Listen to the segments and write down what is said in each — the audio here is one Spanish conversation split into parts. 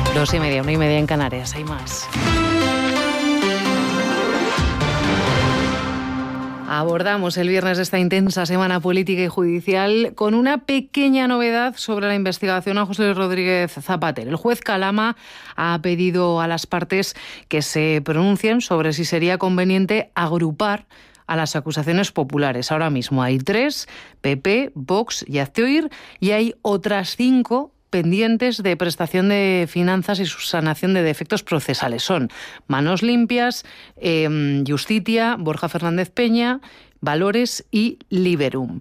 2:30, 1:30 en Canarias. Hay más. Abordamos el viernes esta intensa semana política y judicial con una pequeña novedad sobre la investigación a José Luis Rodríguez Zapatero. El juez Calama ha pedido a las partes que se pronuncien sobre si sería conveniente agrupar a las acusaciones populares. Ahora mismo hay 3, PP, Vox y Hazte Oír, y hay otras 5 pendientes de prestación de finanzas y subsanación de defectos procesales. Son Manos Limpias, Justitia, Borja Fernández Peña, Valores y Liberum.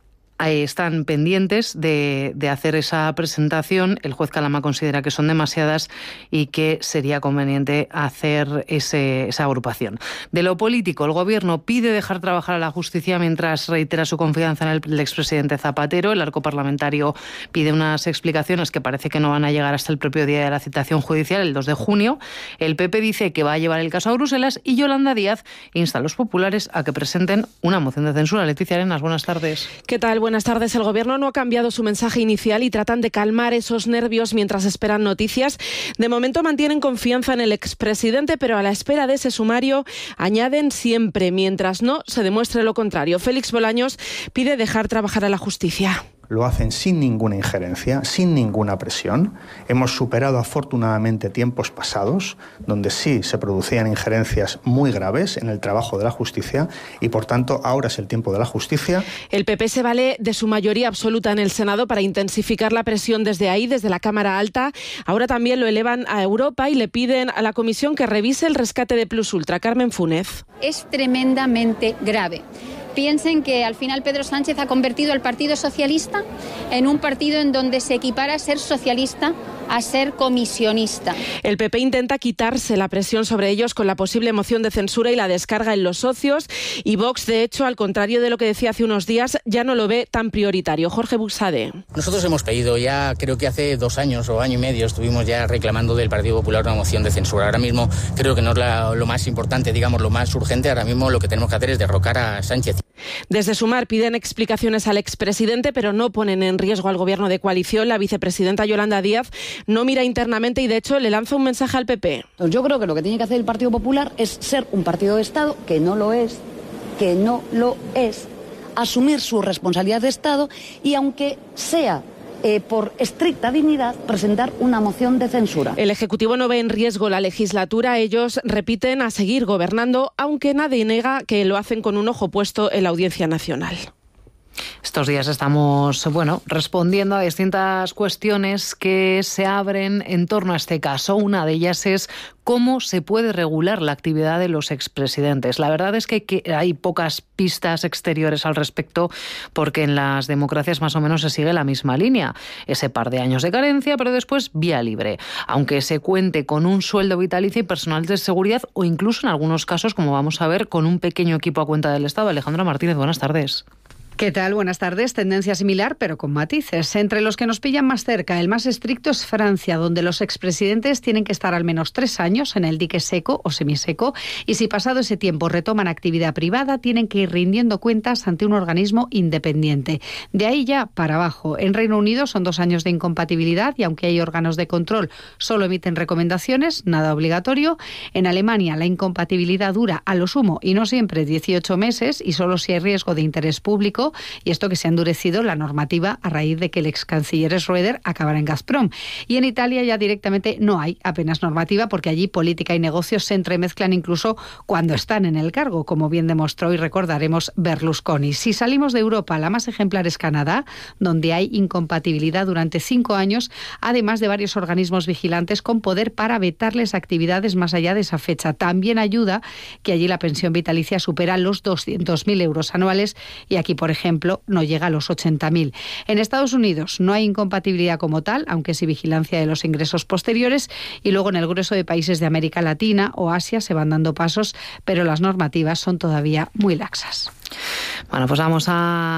Están pendientes de hacer esa presentación. El juez Calama considera que son demasiadas y que sería conveniente hacer esa agrupación. De lo político, el Gobierno pide dejar trabajar a la justicia mientras reitera su confianza en el expresidente Zapatero. El arco parlamentario pide unas explicaciones que parece que no van a llegar hasta el propio día de la citación judicial, el 2 de junio. El PP dice que va a llevar el caso a Bruselas y Yolanda Díaz insta a los populares a que presenten una moción de censura. Leticia Arenas, buenas tardes. ¿Qué tal? Buenas tardes. El Gobierno no ha cambiado su mensaje inicial y tratan de calmar esos nervios mientras esperan noticias. De momento mantienen confianza en el expresidente, pero a la espera de ese sumario añaden siempre, mientras no se demuestre lo contrario. Félix Bolaños pide dejar trabajar a la justicia. Lo hacen sin ninguna injerencia, sin ninguna presión. Hemos superado afortunadamente tiempos pasados donde sí se producían injerencias muy graves en el trabajo de la justicia y, por tanto, ahora es el tiempo de la justicia. El PP se vale de su mayoría absoluta en el Senado para intensificar la presión desde ahí, desde la Cámara Alta. Ahora también lo elevan a Europa y le piden a la Comisión que revise el rescate de Plus Ultra. Carmen Funes. Es tremendamente grave. Piensen que al final Pedro Sánchez ha convertido al Partido Socialista en un partido en donde se equipara a ser socialista a ser comisionista. El PP intenta quitarse la presión sobre ellos con la posible moción de censura y la descarga en los socios, y Vox, de hecho, al contrario de lo que decía hace unos días, ya no lo ve tan prioritario. Jorge Buxade. Nosotros hemos pedido ya, creo que hace 2 años o año y medio, estuvimos ya reclamando del Partido Popular una moción de censura. Ahora mismo creo que no es lo más importante, digamos, lo más urgente. Ahora mismo lo que tenemos que hacer es derrocar a Sánchez. Desde Sumar piden explicaciones al expresidente, pero no ponen en riesgo al gobierno de coalición. La vicepresidenta Yolanda Díaz no mira internamente y, de hecho, le lanza un mensaje al PP. Yo creo que lo que tiene que hacer el Partido Popular es ser un partido de Estado, que no lo es, asumir su responsabilidad de Estado y, aunque sea por estricta dignidad, presentar una moción de censura. El Ejecutivo no ve en riesgo la legislatura. Ellos repiten a seguir gobernando, aunque nadie niega que lo hacen con un ojo puesto en la Audiencia Nacional. Estos días estamos, respondiendo a distintas cuestiones que se abren en torno a este caso. Una de ellas es cómo se puede regular la actividad de los expresidentes. La verdad es que hay pocas pistas exteriores al respecto, porque en las democracias más o menos se sigue la misma línea. Ese par de años de carencia, pero después vía libre. Aunque se cuente con un sueldo vitalicio y personal de seguridad, o incluso en algunos casos, como vamos a ver, con un pequeño equipo a cuenta del Estado. Alejandra Martínez, buenas tardes. ¿Qué tal? Buenas tardes. Tendencia similar, pero con matices. Entre los que nos pillan más cerca, el más estricto es Francia, donde los expresidentes tienen que estar al menos 3 años en el dique seco o semiseco, y si pasado ese tiempo retoman actividad privada, tienen que ir rindiendo cuentas ante un organismo independiente. De ahí ya para abajo. En Reino Unido son 2 años de incompatibilidad y, aunque hay órganos de control, solo emiten recomendaciones, nada obligatorio. En Alemania la incompatibilidad dura a lo sumo y no siempre 18 meses y solo si hay riesgo de interés público, y esto que se ha endurecido la normativa a raíz de que el ex canciller Schröder acabara en Gazprom. Y en Italia ya directamente no hay apenas normativa, porque allí política y negocios se entremezclan incluso cuando están en el cargo, como bien demostró y recordaremos Berlusconi. Si salimos de Europa, la más ejemplar es Canadá, donde hay incompatibilidad durante 5 años, además de varios organismos vigilantes con poder para vetarles actividades más allá de esa fecha. También ayuda que allí la pensión vitalicia supera los 200.000 euros anuales y aquí, por ejemplo, no llega a los 80.000. En Estados Unidos no hay incompatibilidad como tal, aunque sí vigilancia de los ingresos posteriores, y luego en el grueso de países de América Latina o Asia se van dando pasos, pero las normativas son todavía muy laxas. Bueno, pues vamos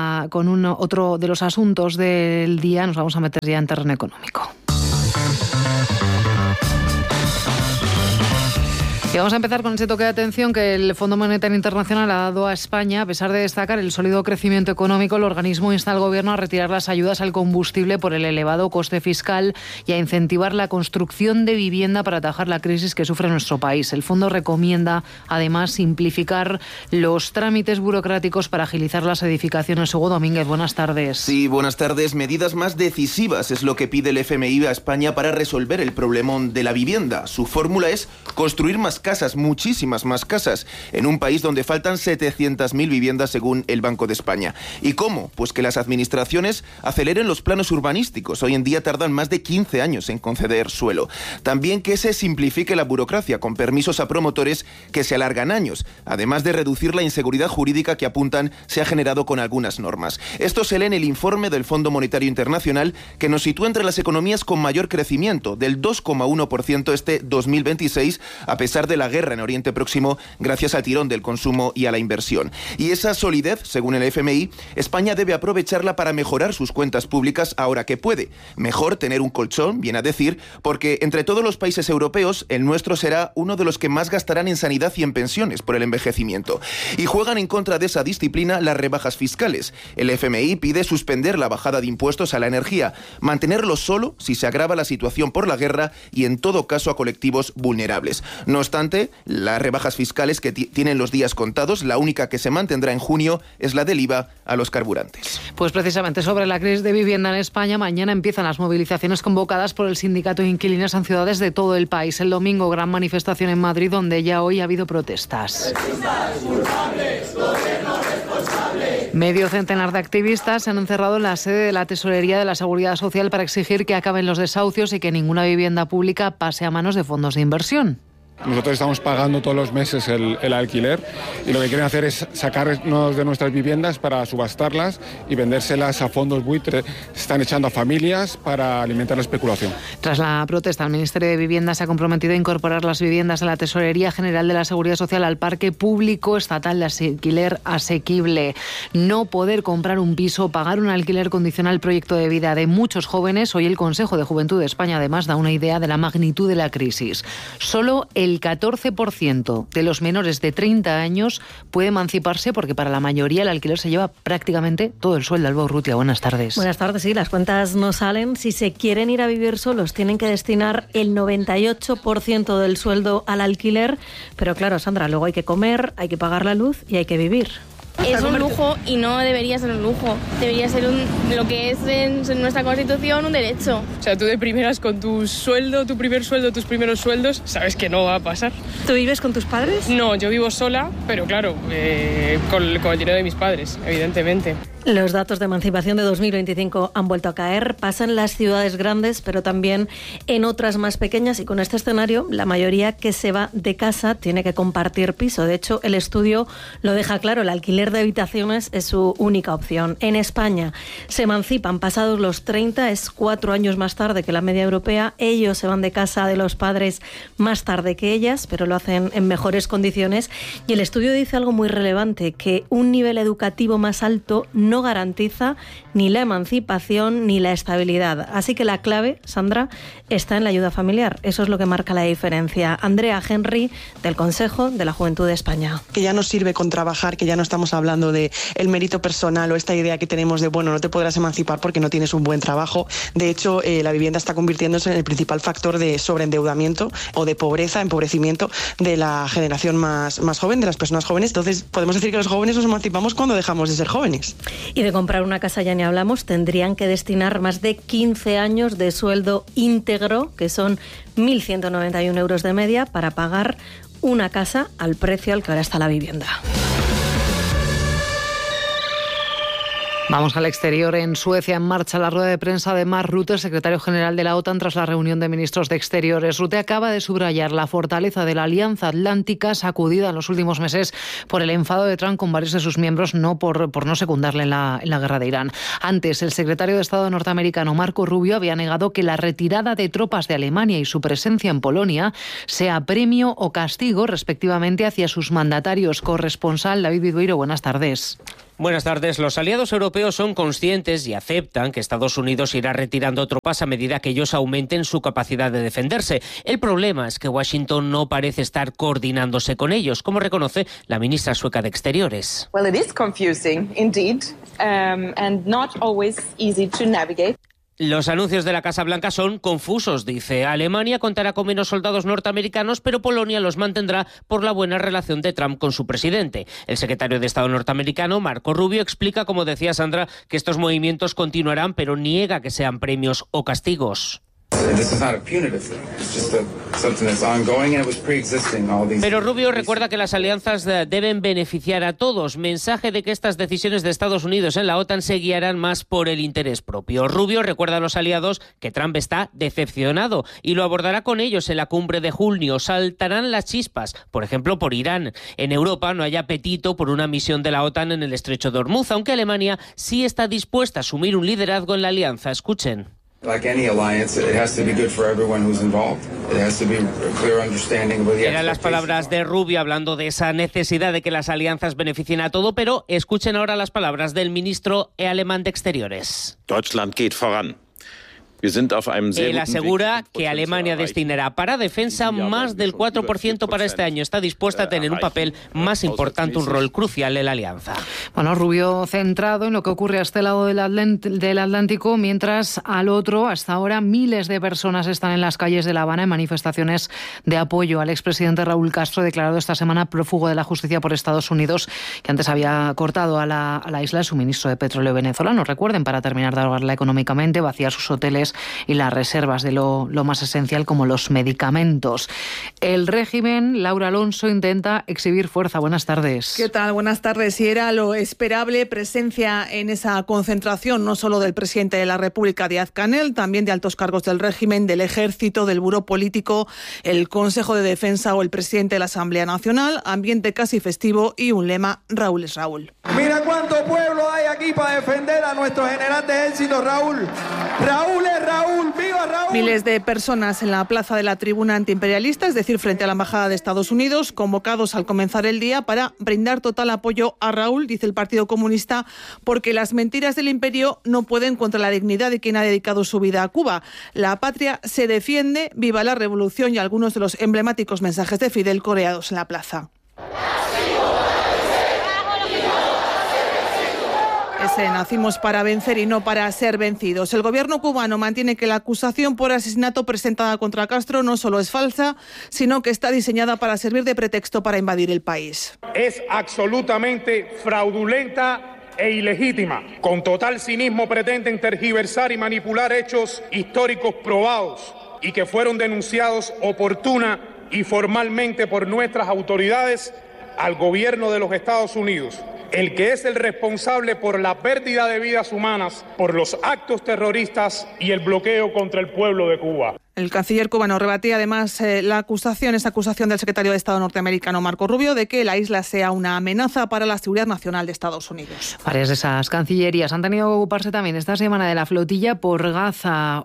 con otro de los asuntos del día. Nos vamos a meter ya en terreno económico. Y vamos a empezar con ese toque de atención que el Fondo Monetario Internacional ha dado a España. A pesar de destacar el sólido crecimiento económico, el organismo insta al Gobierno a retirar las ayudas al combustible por el elevado coste fiscal y a incentivar la construcción de vivienda para atajar la crisis que sufre nuestro país. El fondo recomienda, además, simplificar los trámites burocráticos para agilizar las edificaciones. Hugo Domínguez, buenas tardes. Sí, buenas tardes. Medidas más decisivas es lo que pide el FMI a España para resolver el problemón de la vivienda. Su fórmula es construir más casas, muchísimas más casas, en un país donde faltan 700.000 viviendas según el Banco de España. ¿Y cómo? Pues que las administraciones aceleren los planos urbanísticos. Hoy en día tardan más de 15 años en conceder suelo. También que se simplifique la burocracia con permisos a promotores que se alargan años, además de reducir la inseguridad jurídica que apuntan se ha generado con algunas normas. Esto se lee en el informe del Fondo Monetario Internacional, que nos sitúa entre las economías con mayor crecimiento, del 2,1% este 2026, a pesar de la guerra en Oriente Próximo, gracias al tirón del consumo y a la inversión. Y esa solidez, según el FMI, España debe aprovecharla para mejorar sus cuentas públicas ahora que puede. Mejor tener un colchón, viene a decir, porque entre todos los países europeos, el nuestro será uno de los que más gastarán en sanidad y en pensiones por el envejecimiento. Y juegan en contra de esa disciplina las rebajas fiscales. El FMI pide suspender la bajada de impuestos a la energía, mantenerlo solo si se agrava la situación por la guerra y en todo caso a colectivos vulnerables. No obstante, las rebajas fiscales que tienen los días contados, la única que se mantendrá en junio es la del IVA a los carburantes. Pues precisamente sobre la crisis de vivienda en España, mañana empiezan las movilizaciones convocadas por el Sindicato de Inquilinos en ciudades de todo el país. El domingo, gran manifestación en Madrid, donde ya hoy ha habido protestas. Medio centenar de activistas se han encerrado en la sede de la Tesorería de la Seguridad Social para exigir que acaben los desahucios y que ninguna vivienda pública pase a manos de fondos de inversión. Nosotros estamos pagando todos los meses el alquiler y lo que quieren hacer es sacarnos de nuestras viviendas para subastarlas y vendérselas a fondos buitre. Se están echando a familias para alimentar la especulación. Tras la protesta, el Ministerio de Vivienda se ha comprometido a incorporar las viviendas de la Tesorería General de la Seguridad Social al parque público estatal de alquiler asequible. No poder comprar un piso, pagar un alquiler condiciona el proyecto de vida de muchos jóvenes. Hoy el Consejo de Juventud de España además da una idea de la magnitud de la crisis. Solo el 14% de los menores de 30 años puede emanciparse porque para la mayoría el alquiler se lleva prácticamente todo el sueldo. Alba Urrutia, buenas tardes. Buenas tardes, sí, las cuentas no salen. Si se quieren ir a vivir solos, tienen que destinar el 98% del sueldo al alquiler. Pero claro, Sandra, luego hay que comer, hay que pagar la luz y hay que vivir. Es un lujo y no debería ser un lujo. Debería ser lo que es en nuestra Constitución un derecho. O sea, tú de primeras con tu sueldo, tu primer sueldo, tus primeros sueldos, sabes que no va a pasar. ¿Tú vives con tus padres? No, yo vivo sola, pero claro, con el dinero de mis padres, evidentemente. Los datos de emancipación de 2025 han vuelto a caer. Pasan en las ciudades grandes, pero también en otras más pequeñas. Y con este escenario, la mayoría que se va de casa tiene que compartir piso. De hecho, el estudio lo deja claro. El alquiler de habitaciones es su única opción. En España se emancipan pasados los 30, es 4 años más tarde que la media europea. Ellos se van de casa de los padres más tarde que ellas, pero lo hacen en mejores condiciones. Y el estudio dice algo muy relevante, que un nivel educativo más alto no garantiza ni la emancipación ni la estabilidad. Así que la clave, Sandra, está en la ayuda familiar. Eso es lo que marca la diferencia. Andrea Henry, del Consejo de la Juventud de España. Que ya no sirve con trabajar, que ya no estamos hablando de el mérito personal o esta idea que tenemos de, bueno, no te podrás emancipar porque no tienes un buen trabajo. De hecho, la vivienda está convirtiéndose en el principal factor de sobreendeudamiento o de pobreza, empobrecimiento de la generación más joven, de las personas jóvenes. Entonces, podemos decir que los jóvenes nos emancipamos cuando dejamos de ser jóvenes. Y de comprar una casa ya ni hablamos, tendrían que destinar más de 15 años de sueldo íntegro, que son 1.191 euros de media, para pagar una casa al precio al que ahora está la vivienda. Vamos al exterior. En Suecia, en marcha la rueda de prensa de Mark Rutte, secretario general de la OTAN, tras la reunión de ministros de Exteriores. Rutte acaba de subrayar la fortaleza de la Alianza Atlántica, sacudida en los últimos meses por el enfado de Trump con varios de sus miembros, no por no secundarle en la guerra de Irán. Antes, el secretario de Estado norteamericano Marco Rubio había negado que la retirada de tropas de Alemania y su presencia en Polonia sea premio o castigo, respectivamente, hacia sus mandatarios. Corresponsal David Vidueiro, buenas tardes. Buenas tardes. Los aliados europeos son conscientes y aceptan que Estados Unidos irá retirando tropas a medida que ellos aumenten su capacidad de defenderse. El problema es que Washington no parece estar coordinándose con ellos, como reconoce la ministra sueca de Exteriores. Well, it is confusing indeed, and not always easy to navigate. Los anuncios de la Casa Blanca son confusos, dice. Alemania contará con menos soldados norteamericanos, pero Polonia los mantendrá por la buena relación de Trump con su presidente. El secretario de Estado norteamericano, Marco Rubio, explica, como decía Sandra, que estos movimientos continuarán, pero niega que sean premios o castigos. Pero Rubio recuerda que las alianzas deben beneficiar a todos. Mensaje de que estas decisiones de Estados Unidos en la OTAN se guiarán más por el interés propio. Rubio recuerda a los aliados que Trump está decepcionado y lo abordará con ellos en la cumbre de junio. Saltarán las chispas, por ejemplo, por Irán. En Europa no hay apetito por una misión de la OTAN en el estrecho de Hormuz, aunque Alemania sí está dispuesta a asumir un liderazgo en la alianza. Escuchen. Eran las palabras de Rubio hablando de esa necesidad de que las alianzas beneficien a todo, pero escuchen ahora las palabras del ministro alemán de Exteriores. Deutschland geht voran. Él asegura que Alemania destinará para defensa más del 4% para este año. Está dispuesta a tener un papel más importante, un rol crucial en la alianza. Bueno, Rubio centrado en lo que ocurre a este lado del Atlántico, mientras al otro, hasta ahora, miles de personas están en las calles de La Habana en manifestaciones de apoyo al expresidente Raúl Castro, declarado esta semana prófugo de la justicia por Estados Unidos, que antes había cortado a la isla el suministro de petróleo venezolano. Recuerden, para terminar de ahogarla económicamente, vaciar sus hoteles y las reservas de lo más esencial, como los medicamentos. El régimen, Laura Alonso, intenta exhibir fuerza. Buenas tardes. ¿Qué tal? Buenas tardes. Y era lo esperable, presencia en esa concentración, no solo del presidente de la República, Díaz-Canel, también de altos cargos del régimen, del Ejército, del Buró Político, el Consejo de Defensa o el presidente de la Asamblea Nacional. Ambiente casi festivo y un lema: Raúl es Raúl. Mira cuánto pueblo hay aquí para defender a nuestro general de ejército, Raúl. Raúl es Raúl, ¡viva Raúl! Miles de personas en la plaza de la tribuna antiimperialista, es decir, frente a la Embajada de Estados Unidos, convocados al comenzar el día para brindar total apoyo a Raúl, dice el Partido Comunista, porque las mentiras del imperio no pueden contra la dignidad de quien ha dedicado su vida a Cuba. La patria se defiende, viva la revolución, y algunos de los emblemáticos mensajes de Fidel coreados en la plaza. Nacimos para vencer y no para ser vencidos. El gobierno cubano mantiene que la acusación por asesinato presentada contra Castro no solo es falsa, sino que está diseñada para servir de pretexto para invadir el país. Es absolutamente fraudulenta e ilegítima. Con total cinismo pretenden tergiversar y manipular hechos históricos probados y que fueron denunciados oportuna y formalmente por nuestras autoridades al gobierno de los Estados Unidos. El que es el responsable por la pérdida de vidas humanas, por los actos terroristas y el bloqueo contra el pueblo de Cuba. El canciller cubano rebatía además esa acusación del secretario de Estado norteamericano Marco Rubio de que la isla sea una amenaza para la seguridad nacional de Estados Unidos. Varias de esas cancillerías han tenido que ocuparse también esta semana de la flotilla por Gaza.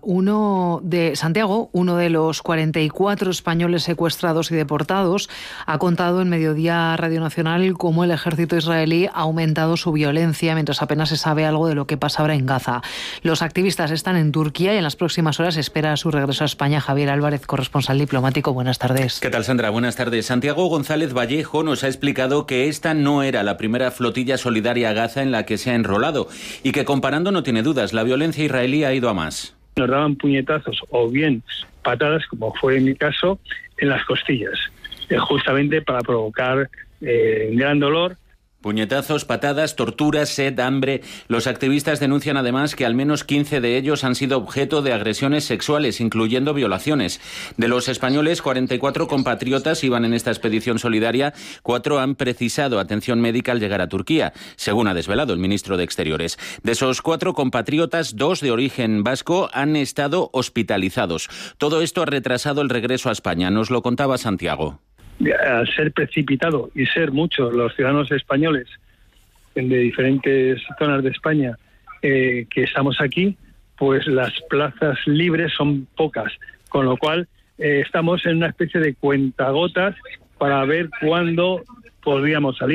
Santiago, uno de los 44 españoles secuestrados y deportados, ha contado en Mediodía Radio Nacional cómo el ejército israelí ha aumentado su violencia mientras apenas se sabe algo de lo que pasa ahora en Gaza. Los activistas están en Turquía y en las próximas horas se espera su regreso a España. Javier Álvarez, corresponsal diplomático, buenas tardes. ¿Qué tal, Sandra? Buenas tardes. Santiago González Vallejo nos ha explicado que esta no era la primera flotilla solidaria a Gaza en la que se ha enrolado y que, comparando, no tiene dudas, la violencia israelí ha ido a más. Nos daban puñetazos o bien patadas, como fue en mi caso, en las costillas, justamente para provocar gran dolor. Puñetazos, patadas, torturas, sed, hambre. Los activistas denuncian además que al menos 15 de ellos han sido objeto de agresiones sexuales, incluyendo violaciones. De los españoles, 44 compatriotas iban en esta expedición solidaria. 4 han precisado atención médica al llegar a Turquía, según ha desvelado el ministro de Exteriores. De esos 4 compatriotas, 2 de origen vasco han estado hospitalizados. Todo esto ha retrasado el regreso a España. Nos lo contaba Santiago. Al ser precipitado y ser muchos los ciudadanos españoles de diferentes zonas de España que estamos aquí, pues las plazas libres son pocas, con lo cual estamos en una especie de cuentagotas para ver cuándo podríamos salir.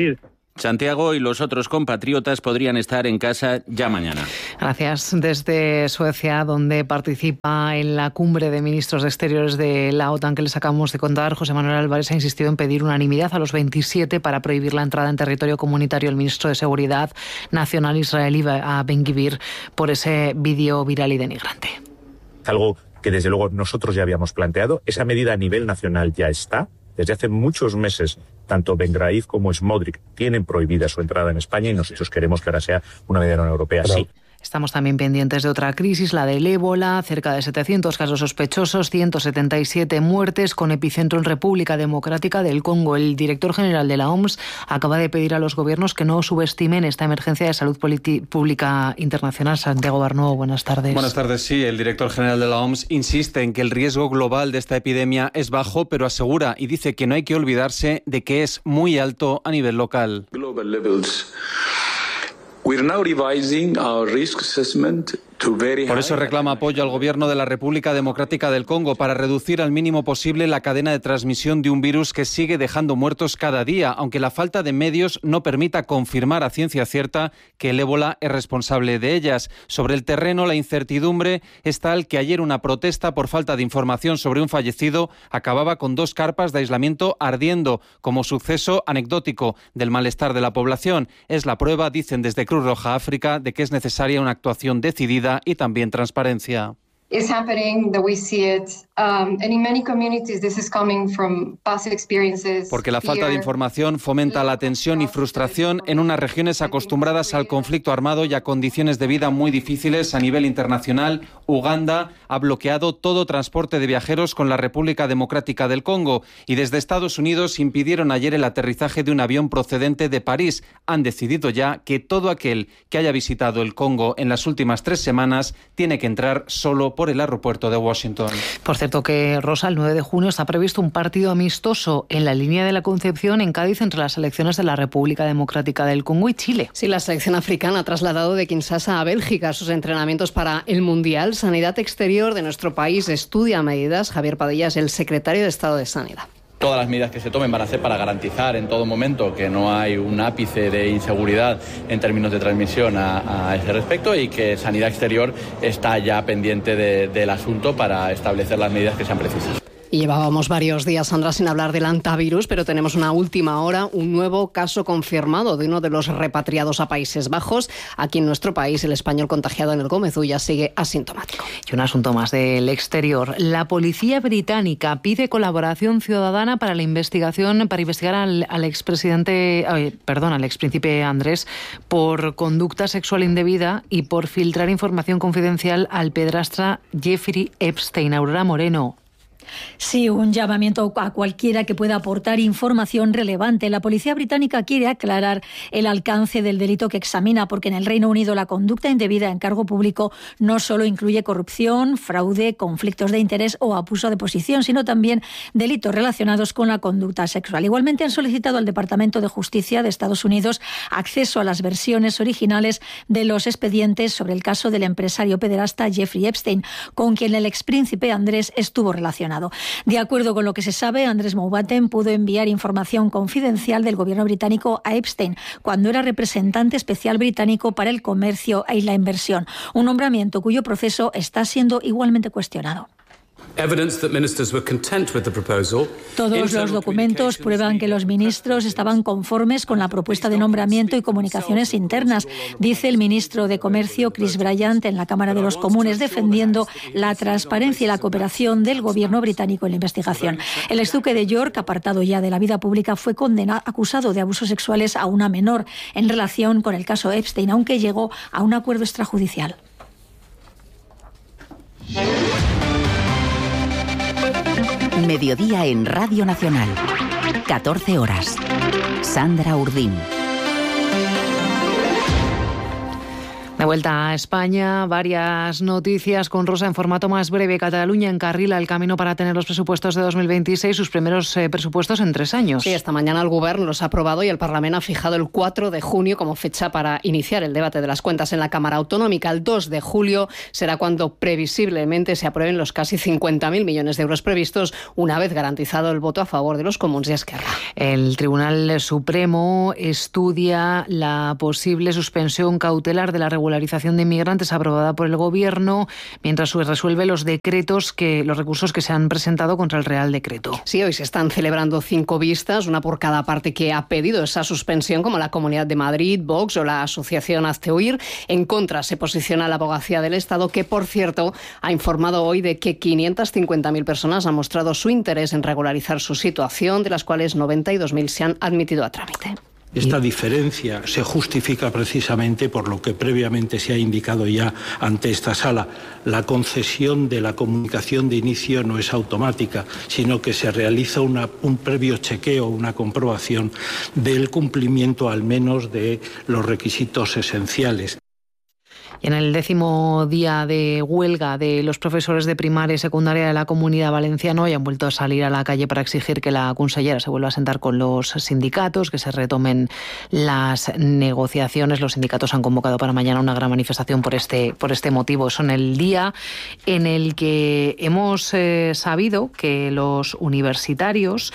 Santiago y los otros compatriotas podrían estar en casa ya mañana. Gracias. Desde Suecia, donde participa en la cumbre de ministros de Exteriores de la OTAN que les acabamos de contar, José Manuel Álvarez ha insistido en pedir unanimidad a los 27 para prohibir la entrada en territorio comunitario del ministro de Seguridad Nacional israelí a Ben-Gvir por ese vídeo viral y denigrante. Algo que desde luego nosotros ya habíamos planteado. Esa medida a nivel nacional ya está. Desde hace muchos meses, tanto Ben-Gvir como Smodrik tienen prohibida su entrada en España y nosotros queremos que ahora sea una medida de la Unión Europea. Sí. Estamos también pendientes de otra crisis, la del ébola, cerca de 700 casos sospechosos, 177 muertes, con epicentro en República Democrática del Congo. El director general de la OMS acaba de pedir a los gobiernos que no subestimen esta emergencia de salud pública internacional. Santiago Barnó, buenas tardes. Buenas tardes, sí. El director general de la OMS insiste en que el riesgo global de esta epidemia es bajo, pero asegura y dice que no hay que olvidarse de que es muy alto a nivel local. Por eso reclama apoyo al gobierno de la República Democrática del Congo para reducir al mínimo posible la cadena de transmisión de un virus que sigue dejando muertos cada día, aunque la falta de medios no permita confirmar a ciencia cierta que el ébola es responsable de ellas. Sobre el terreno, la incertidumbre es tal que ayer una protesta por falta de información sobre un fallecido acababa con 2 carpas de aislamiento ardiendo, como suceso anecdótico del malestar de la población. Es la prueba, dicen desde Cruz Roja África, de que es necesaria una actuación decidida y también transparencia. Porque la falta de información fomenta la tensión y frustración en unas regiones acostumbradas al conflicto armado y a condiciones de vida muy difíciles a nivel internacional. Uganda ha bloqueado todo transporte de viajeros con la República Democrática del Congo y desde Estados Unidos impidieron ayer el aterrizaje de un avión procedente de París. Han decidido ya que todo aquel que haya visitado el Congo en las últimas 3 semanas tiene que entrar solo por el aeropuerto de Washington. Por cierto que, Rosa, el 9 de junio está previsto un partido amistoso en la línea de la Concepción en Cádiz entre las selecciones de la República Democrática del Congo y Chile. Sí, la selección africana ha trasladado de Kinshasa a Bélgica sus entrenamientos para el Mundial. Sanidad Exterior de nuestro país estudia medidas. Javier Padilla es el secretario de Estado de Sanidad. Todas las medidas que se tomen van a ser para garantizar en todo momento que no hay un ápice de inseguridad en términos de transmisión a ese respecto y que Sanidad Exterior está ya pendiente del asunto para establecer las medidas que sean precisas. Y llevábamos varios días, Sandra, sin hablar del antivirus, pero tenemos una última hora, un nuevo caso confirmado de uno de los repatriados a Países Bajos. Aquí en nuestro país, el español contagiado en el Gómez Ulla sigue asintomático. Y un asunto más del exterior. La policía británica pide colaboración ciudadana para la investigación, para investigar al expríncipe Andrés por conducta sexual indebida y por filtrar información confidencial al pedrastra Jeffrey Epstein. Aurora Moreno. Sí, un llamamiento a cualquiera que pueda aportar información relevante. La policía británica quiere aclarar el alcance del delito que examina, porque en el Reino Unido la conducta indebida en cargo público no solo incluye corrupción, fraude, conflictos de interés o abuso de posición, sino también delitos relacionados con la conducta sexual. Igualmente han solicitado al Departamento de Justicia de Estados Unidos acceso a las versiones originales de los expedientes sobre el caso del empresario pederasta Jeffrey Epstein, con quien el expríncipe Andrés estuvo relacionado. De acuerdo con lo que se sabe, Andrés Moubatten pudo enviar información confidencial del gobierno británico a Epstein cuando era representante especial británico para el comercio y la inversión, un nombramiento cuyo proceso está siendo igualmente cuestionado. Todos los documentos prueban que los ministros estaban conformes con la propuesta de nombramiento y comunicaciones internas, dice el ministro de Comercio, Chris Bryant, en la Cámara de los Comunes, defendiendo la transparencia y la cooperación del gobierno británico en la investigación. El exduque de York, apartado ya de la vida pública, fue acusado de abusos sexuales a una menor en relación con el caso Epstein, aunque llegó a un acuerdo extrajudicial. Mediodía en Radio Nacional. 14 horas. Sandra Urdín. De vuelta a España, varias noticias con Rosa en formato más breve. Cataluña encarrila el camino para tener los presupuestos de 2026, sus primeros presupuestos en 3 años. Sí, esta mañana el Gobierno los ha aprobado y el Parlamento ha fijado el 4 de junio como fecha para iniciar el debate de las cuentas en la Cámara Autonómica. El 2 de julio será cuando previsiblemente se aprueben los casi 50.000 millones de euros previstos, una vez garantizado el voto a favor de los Comuns y Esquerra. El Tribunal Supremo estudia la posible suspensión cautelar de la regularización de inmigrantes aprobada por el Gobierno, mientras resuelve los recursos que se han presentado contra el Real Decreto. Sí, hoy se están celebrando 5 vistas, una por cada parte que ha pedido esa suspensión, como la Comunidad de Madrid, Vox o la Asociación Hazte Oír. En contra se posiciona la Abogacía del Estado, que, por cierto, ha informado hoy de que 550.000 personas han mostrado su interés en regularizar su situación, de las cuales 92.000 se han admitido a trámite. Esta diferencia se justifica precisamente por lo que previamente se ha indicado ya ante esta sala. La concesión de la comunicación de inicio no es automática, sino que se realiza un previo chequeo, una comprobación del cumplimiento al menos de los requisitos esenciales. Y en el 10º día de huelga de los profesores de primaria y secundaria de la Comunidad Valenciana, hoy han vuelto a salir a la calle para exigir que la consellera se vuelva a sentar con los sindicatos, que se retomen las negociaciones. Los sindicatos han convocado para mañana una gran manifestación por este motivo. Son el día en el que hemos sabido que los universitarios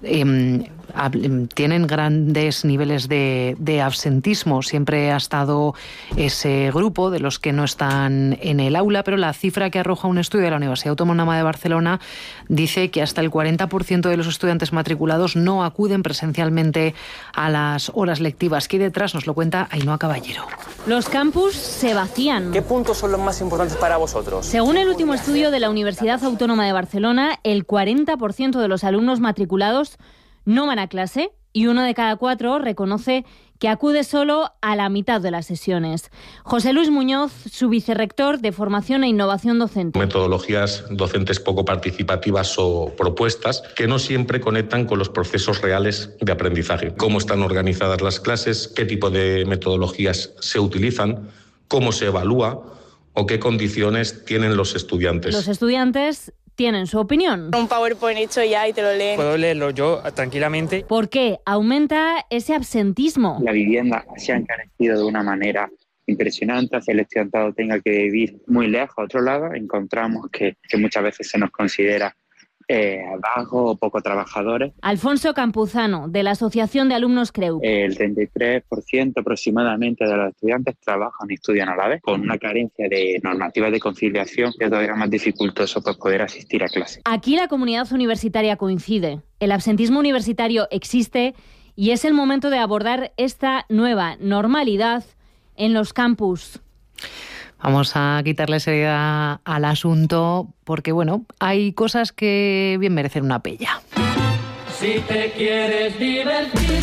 tienen grandes niveles de absentismo. Siempre ha estado ese grupo de los que no están en el aula, pero la cifra que arroja un estudio de la Universidad Autónoma de Barcelona dice que hasta el 40% de los estudiantes matriculados no acuden presencialmente a las horas lectivas. ¿Qué hay detrás? Nos lo cuenta Ainhoa Caballero. Los campus se vacían. ¿Qué puntos son los más importantes para vosotros? Según el último estudio de la Universidad Autónoma de Barcelona, el 40% de los alumnos matriculados no van a clase y 1 de cada 4 reconoce que acude solo a la mitad de las sesiones. José Luis Muñoz, su vicerrector de Formación e Innovación Docente. Metodologías docentes poco participativas o propuestas que no siempre conectan con los procesos reales de aprendizaje. Cómo están organizadas las clases, qué tipo de metodologías se utilizan, cómo se evalúa o qué condiciones tienen los estudiantes. Los estudiantes tienen su opinión. Un PowerPoint hecho ya y te lo leen. Puedo leerlo yo tranquilamente. ¿Por qué aumenta ese absentismo? La vivienda se ha encarecido de una manera impresionante, hacia el estudiantado tenga que vivir muy lejos a otro lado. Encontramos que muchas veces se nos considera bajos o poco trabajadores. Alfonso Campuzano, de la Asociación de Alumnos CREU. El 33% aproximadamente de los estudiantes trabajan y estudian a la vez, con una carencia de normativas de conciliación que es todavía más dificultoso para poder asistir a clase. Aquí la comunidad universitaria coincide. El absentismo universitario existe y es el momento de abordar esta nueva normalidad en los campus. Vamos a quitarle seriedad al asunto porque, bueno, hay cosas que bien merecen una pella. Si te quieres divertir.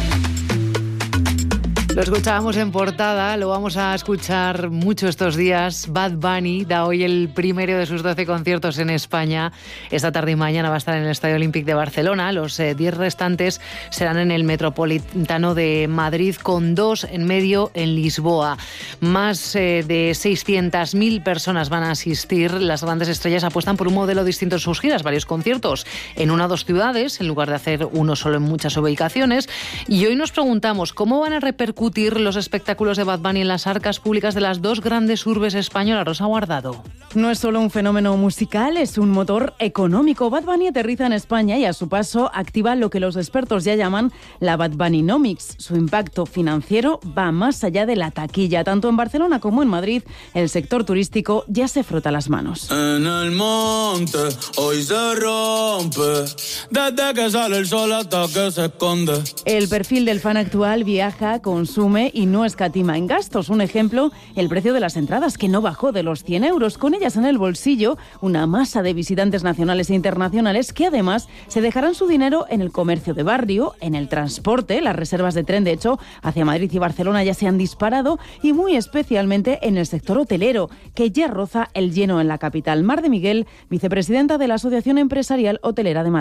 Lo escuchábamos en portada, lo vamos a escuchar mucho estos días. Bad Bunny da hoy el primero de sus 12 conciertos en España. Esta tarde y mañana va a estar en el Estadio Olímpic de Barcelona. Los 10 restantes serán en el Metropolitano de Madrid, con 2 en medio en Lisboa. Más de 600.000 personas van a asistir. Las grandes estrellas apuestan por un modelo distinto en sus giras, varios conciertos en 1 o 2 ciudades, en lugar de hacer uno solo en muchas ubicaciones. Y hoy nos preguntamos cómo van a repercutir los espectáculos de Bad Bunny en las arcas públicas de las 2 grandes urbes españolas. Rosa Guardado. No es solo un fenómeno musical, es un motor económico. Bad Bunny aterriza en España y a su paso activa lo que los expertos ya llaman la Bad Bunnynomics. Su impacto financiero va más allá de la taquilla. Tanto en Barcelona como en Madrid, el sector turístico ya se frota las manos. En el monte hoy se rompe, desde que sale el sol hasta que se esconde. El perfil del fan actual viaja, consume y no escatima en gastos. Un ejemplo, el precio de las entradas, que no bajó de los 100 euros. Con ellas en el bolsillo, una masa de visitantes nacionales e internacionales que además se dejarán su dinero en el comercio de barrio, en el transporte. Las reservas de tren, de hecho, hacia Madrid y Barcelona ya se han disparado, y muy especialmente en el sector hotelero, que ya roza el lleno en la capital. Mar de Miguel, vicepresidenta de la Asociación Empresarial Hotelera de Madrid.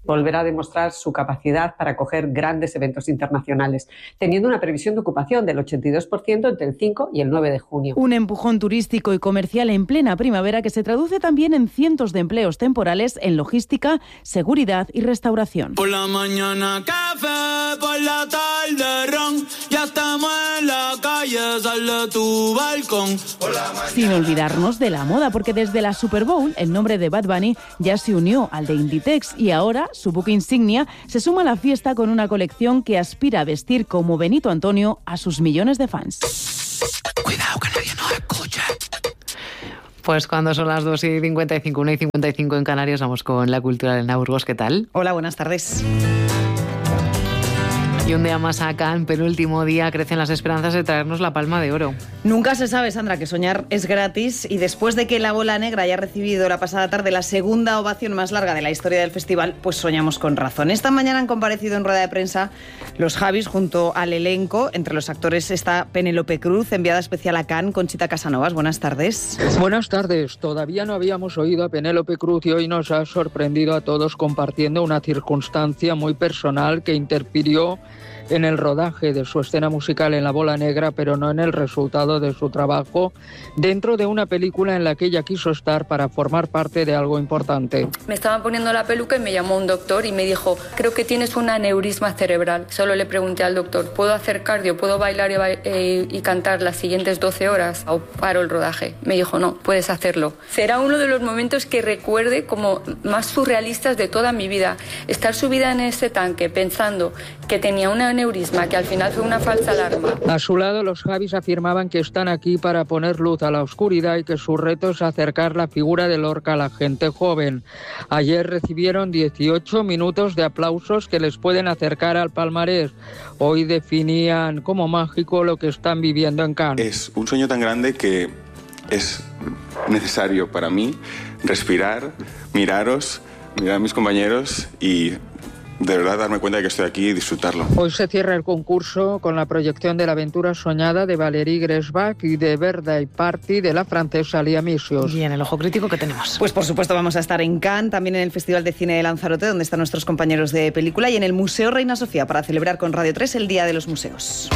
volverá a demostrar su capacidad para acoger grandes eventos internacionales, teniendo una previsión de ocupación del 82% entre el 5 y el 9 de junio. Un empujón turístico y comercial en plena primavera que se traduce también en cientos de empleos temporales en logística, seguridad y restauración. Por la mañana café, por la tarde ron, ya estamos en la calle, sal de tu balcón. Sin olvidarnos de la moda, porque desde la Super Bowl el nombre de Bad Bunny ya se unió al de Inditex y ahora su buque insignia se suma a la fiesta con una colección que aspira a vestir como Benito Antonio a sus millones de fans. Cuidado que nadie nos escucha. Pues cuando son las 2:55, 1:55 en Canarias, vamos con la cultura de Elena Burgos. ¿Qué tal? Hola, buenas tardes. Y un día más acá, en penúltimo día, crecen las esperanzas de traernos la Palma de Oro. Nunca se sabe, Sandra, que soñar es gratis, y después de que La Bola Negra haya recibido la pasada tarde la segunda ovación más larga de la historia del festival, pues soñamos con razón. Esta mañana han comparecido en rueda de prensa los Javis junto al elenco. Entre los actores está Penélope Cruz, enviada especial a Cannes, Conchita Casanovas. Buenas tardes. Buenas tardes. Todavía no habíamos oído a Penélope Cruz y hoy nos ha sorprendido a todos compartiendo una circunstancia muy personal que interfirió en el rodaje de su escena musical en La Bola Negra, pero no en el resultado de su trabajo dentro de una película en la que ella quiso estar para formar parte de algo importante. Me estaban poniendo la peluca y me llamó un doctor y me dijo: creo que tienes un aneurisma cerebral. Solo le pregunté al doctor: ¿puedo hacer cardio? ¿Puedo bailar y cantar las siguientes 12 horas? ¿O paro el rodaje? Me dijo: no, puedes hacerlo. Será uno de los momentos que recuerde como más surrealistas de toda mi vida. Estar subida en ese tanque pensando que tenía un aneurisma, que al final fue una falsa alarma. A su lado, los Javis afirmaban que están aquí para poner luz a la oscuridad y que su reto es acercar la figura de Lorca a la gente joven. Ayer recibieron 18 minutos de aplausos que les pueden acercar al palmarés. Hoy definían como mágico lo que están viviendo en Cannes. Es un sueño tan grande que es necesario para mí respirar, mirar a mis compañeros y de verdad darme cuenta de que estoy aquí y disfrutarlo. Hoy se cierra el concurso con la proyección de La aventura soñada de Valérie Gresbach y de Birthday Party de la francesa Lia Misios. Y en el ojo crítico, ¿qué tenemos? Pues por supuesto vamos a estar en Cannes, también en el Festival de Cine de Lanzarote, donde están nuestros compañeros de película, y en el Museo Reina Sofía para celebrar con Radio 3 el Día de los Museos.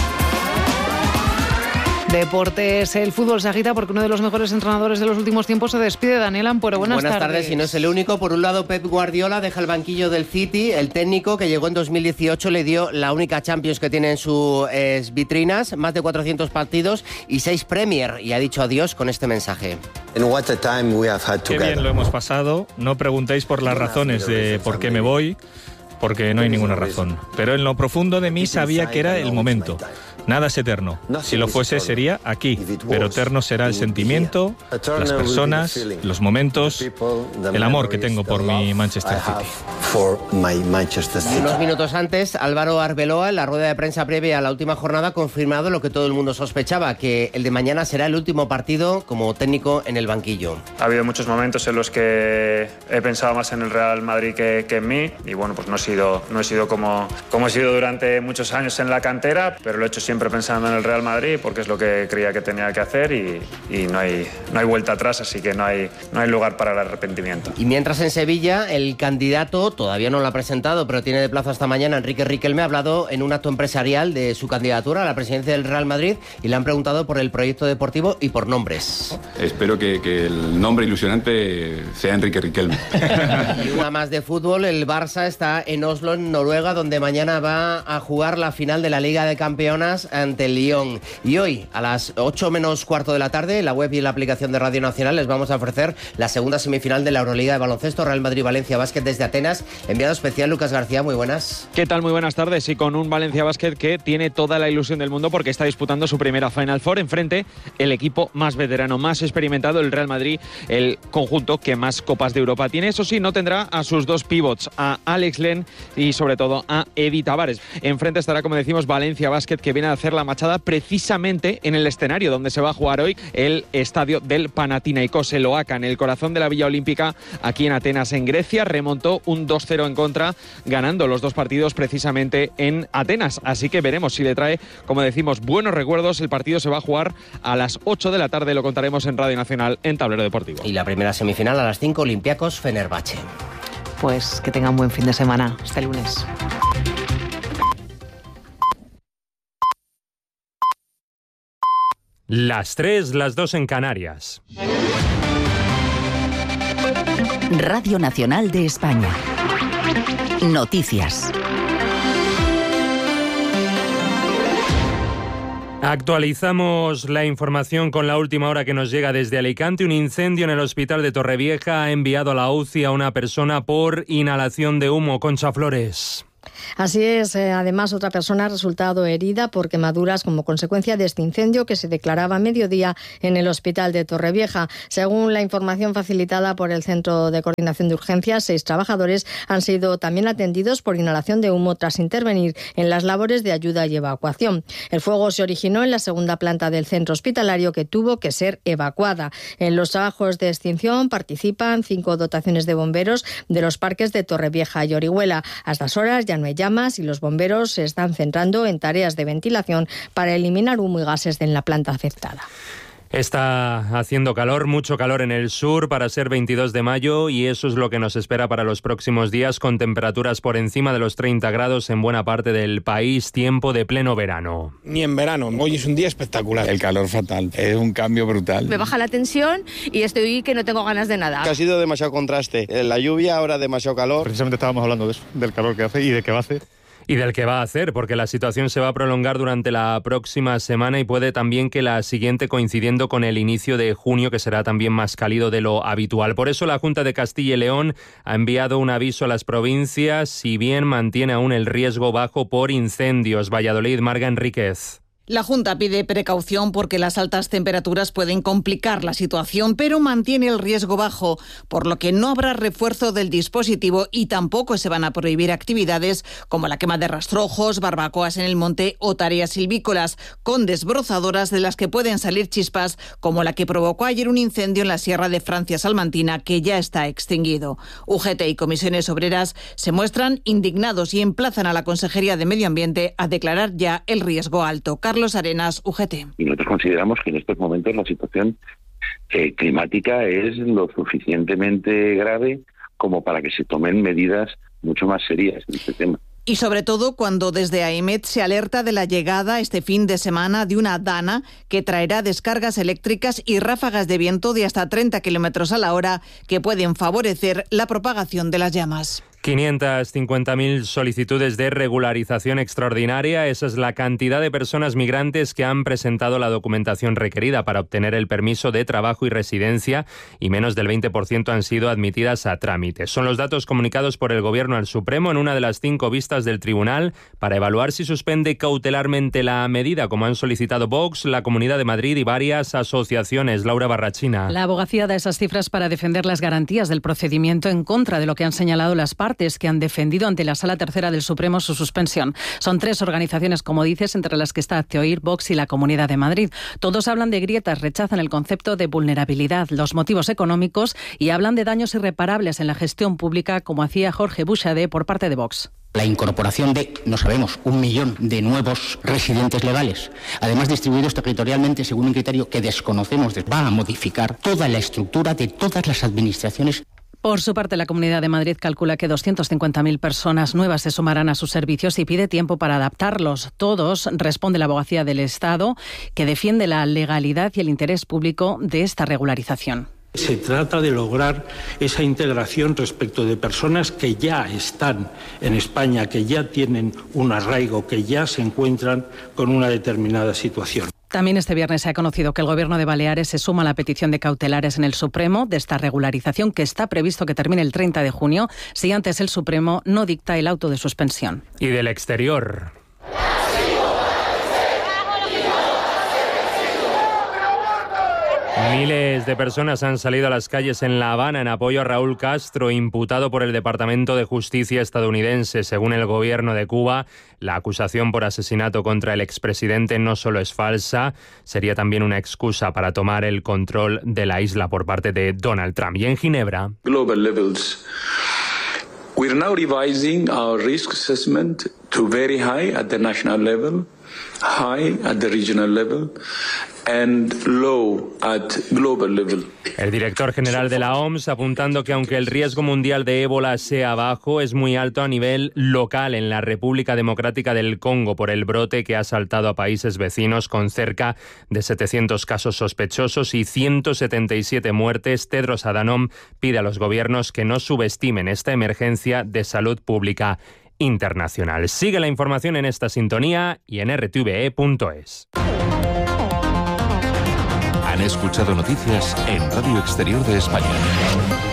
Deportes, el fútbol se agita porque uno de los mejores entrenadores de los últimos tiempos se despide. Daniel Ampuero, buenas tardes. Y no es el único. Por un lado, Pep Guardiola deja el banquillo del City. El técnico que llegó en 2018 le dio la única Champions que tiene en sus vitrinas, más de 400 partidos y 6 Premier, y ha dicho adiós con este mensaje. Qué bien lo hemos pasado. No preguntéis por las razones de por qué me voy, porque no hay ninguna razón. Pero en lo profundo de mí sabía que era el momento. Nada es eterno. Si lo fuese, sería aquí. Pero eterno será el sentimiento, las personas, los momentos, el amor que tengo por mi Manchester City. Unos minutos antes, Álvaro Arbeloa, en la rueda de prensa previa a la última jornada, ha confirmado lo que todo el mundo sospechaba, que el de mañana será el último partido como técnico en el banquillo. Ha habido muchos momentos en los que he pensado más en el Real Madrid que en mí, y bueno, pues no he sido como he sido durante muchos años en la cantera, pero lo he hecho siempre pensando en el Real Madrid porque es lo que creía que tenía que hacer, y no hay vuelta atrás, así que no hay lugar para el arrepentimiento. Y mientras en Sevilla, el candidato todavía no lo ha presentado, pero tiene de plazo hasta mañana, Enrique Riquelme, ha hablado en un acto empresarial de su candidatura a la presidencia del Real Madrid y le han preguntado por el proyecto deportivo y por nombres. Espero que el nombre ilusionante sea Enrique Riquelme. Y una más de fútbol, el Barça está en Oslo, en Noruega, donde mañana va a jugar la final de la Liga de Campeonas ante el Lyon. Y hoy, a las 8 menos cuarto de la tarde, en la web y en la aplicación de Radio Nacional les vamos a ofrecer la segunda semifinal de la Euroliga de baloncesto, Real Madrid-Valencia Basket desde Atenas. Enviado especial Lucas García, muy buenas. ¿Qué tal? Muy buenas tardes. Y con un Valencia Basket que tiene toda la ilusión del mundo porque está disputando su primera Final Four. Enfrente, el equipo más veterano, más experimentado, el Real Madrid, el conjunto que más Copas de Europa tiene. Eso sí, no tendrá a sus dos pivots, a Alex Len y sobre todo a Edi Tavares. Enfrente estará, como decimos, Valencia Basket, que viene a hacer la machada precisamente en el escenario donde se va a jugar hoy, el estadio del Panathinaikos, el Oakan, en el corazón de la Villa Olímpica, aquí en Atenas, en Grecia. Remontó un 2-0 en contra, ganando los dos partidos precisamente en Atenas. Así que veremos si le trae, como decimos, buenos recuerdos. El partido se va a jugar a las 8 de la tarde, lo contaremos en Radio Nacional en Tablero Deportivo. Y la primera semifinal a las 5, Olympiacos Fenerbahce. pues que tengan buen fin de semana. Hasta el lunes. Las 3, las 2 en Canarias. Radio Nacional de España. Noticias. Actualizamos la información con la última hora que nos llega desde Alicante. Un incendio en el hospital de Torrevieja ha enviado a la UCI a una persona por inhalación de humo. Concha Flores. Así es, además otra persona ha resultado herida por quemaduras como consecuencia de este incendio que se declaraba a mediodía en el hospital de Torrevieja. Según la información facilitada por el Centro de Coordinación de Urgencias, 6 trabajadores han sido también atendidos por inhalación de humo tras intervenir en las labores de ayuda y evacuación. El fuego se originó en la segunda planta del centro hospitalario que tuvo que ser evacuada. En los trabajos de extinción participan 5 dotaciones de bomberos de los parques de Torrevieja y Orihuela. A estas horas ya no hay llamas y los bomberos se están centrando en tareas de ventilación para eliminar humo y gases en la planta afectada. Está haciendo calor, mucho calor en el sur para ser 22 de mayo y eso es lo que nos espera para los próximos días con temperaturas por encima de los 30 grados en buena parte del país, tiempo de pleno verano. Ni en verano, hoy es un día espectacular. El calor fatal, es un cambio brutal. Me baja la tensión y estoy que no tengo ganas de nada. Ha sido demasiado contraste, la lluvia, ahora demasiado calor. Precisamente estábamos hablando de eso, del calor que hace y de qué va a hacer. Y del que va a hacer, porque la situación se va a prolongar durante la próxima semana y puede también que la siguiente coincidiendo con el inicio de junio, que será también más cálido de lo habitual. Por eso la Junta de Castilla y León ha enviado un aviso a las provincias, si bien mantiene aún el riesgo bajo por incendios. Valladolid, Marga Enríquez. La Junta pide precaución porque las altas temperaturas pueden complicar la situación, pero mantiene el riesgo bajo, por lo que no habrá refuerzo del dispositivo y tampoco se van a prohibir actividades como la quema de rastrojos, barbacoas en el monte o tareas silvícolas, con desbrozadoras de las que pueden salir chispas, como la que provocó ayer un incendio en la Sierra de Francia Salmantina, que ya está extinguido. UGT y comisiones obreras se muestran indignados y emplazan a la Consejería de Medio Ambiente a declarar ya el riesgo alto. Carlos Arenas, UGT. Y nosotros consideramos que en estos momentos la situación climática es lo suficientemente grave como para que se tomen medidas mucho más serias en este tema. Y sobre todo cuando desde AEMET se alerta de la llegada este fin de semana de una dana que traerá descargas eléctricas y ráfagas de viento de hasta 30 kilómetros a la hora que pueden favorecer la propagación de las llamas. 550.000 solicitudes de regularización extraordinaria. Esa es la cantidad de personas migrantes que han presentado la documentación requerida para obtener el permiso de trabajo y residencia y menos del 20% han sido admitidas a trámite. Son los datos comunicados por el Gobierno al Supremo en una de las 5 vistas del Tribunal para evaluar si suspende cautelarmente la medida, como han solicitado Vox, la Comunidad de Madrid y varias asociaciones. Laura Barrachina. La abogacía da esas cifras para defender las garantías del procedimiento en contra de lo que han señalado las partes que han defendido ante la Sala Tercera del Supremo su suspensión. Son 3 organizaciones, como dices, entre las que está Hazte Oír, Vox y la Comunidad de Madrid. Todos hablan de grietas, rechazan el concepto de vulnerabilidad, los motivos económicos y hablan de daños irreparables en la gestión pública, como hacía Jorge Buxadé por parte de Vox. La incorporación de, no sabemos, 1 millón de nuevos residentes legales, además distribuidos territorialmente según un criterio que desconocemos, va a modificar toda la estructura de todas las administraciones. Por su parte, la Comunidad de Madrid calcula que 250.000 personas nuevas se sumarán a sus servicios y pide tiempo para adaptarlos. Todos, responde la Abogacía del Estado, que defiende la legalidad y el interés público de esta regularización. Se trata de lograr esa integración respecto de personas que ya están en España, que ya tienen un arraigo, que ya se encuentran con una determinada situación. También este viernes se ha conocido que el Gobierno de Baleares se suma a la petición de cautelares en el Supremo de esta regularización que está previsto que termine el 30 de junio, si antes el Supremo no dicta el auto de suspensión. Y del exterior. Miles de personas han salido a las calles en La Habana en apoyo a Raúl Castro, imputado por el Departamento de Justicia estadounidense. Según el gobierno de Cuba, la acusación por asesinato contra el expresidente no solo es falsa, sería también una excusa para tomar el control de la isla por parte de Donald Trump. Y en Ginebra, global levels. We're now revising our risk assessment to very high at the national level, high at the regional level, and low at global level. El director general de la OMS apuntando que aunque el riesgo mundial de ébola sea bajo, es muy alto a nivel local en la República Democrática del Congo por el brote que ha asaltado a países vecinos con cerca de 700 casos sospechosos y 177 muertes. Tedros Adhanom pide a los gobiernos que no subestimen esta emergencia de salud pública internacional. Sigue la información en esta sintonía y en rtve.es. Han escuchado noticias en Radio Exterior de España.